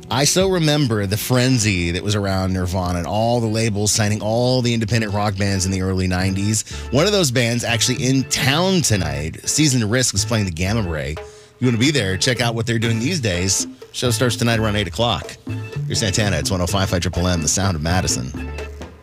I so remember the frenzy that was around Nirvana and all the labels signing all the independent rock bands in the early 90s. One of those bands actually in town tonight. Seasoned Risk is playing the Gamma Ray. You want to be there, check out what they're doing these days. Show starts tonight around 8 o'clock. Here's Santana. It's 105.5 Triple M, the sound of Madison.